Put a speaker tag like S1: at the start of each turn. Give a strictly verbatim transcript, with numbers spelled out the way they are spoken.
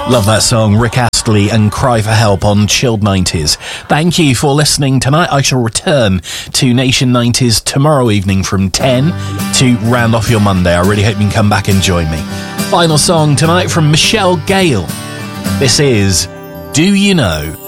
S1: Love that song, Rick Astley and Cry for Help on Chilled nineties. Thank you for listening tonight. I shall return to Nation nineties tomorrow evening from ten to round off your Monday. I really hope you can come back and join me. Final song tonight from Michelle Gale. This is Do You Know?